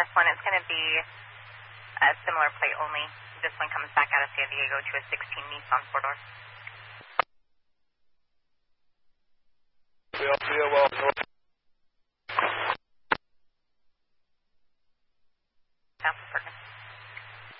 S1. It's going to be a similar plate only. This one comes back out of San Diego to a 16 Nissan 4-door. South of Ferguson.